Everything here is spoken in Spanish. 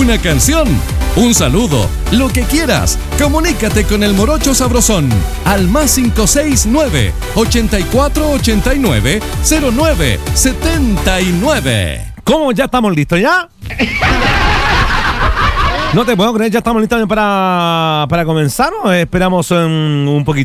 una canción, un saludo, lo que quieras. Comunícate con el Morocho Sabrosón al más 569-8489-0979. ¿Cómo? ¿Ya estamos listos ya? No te puedo creer, ya estamos listos para comenzar. ¿O esperamos un poquito?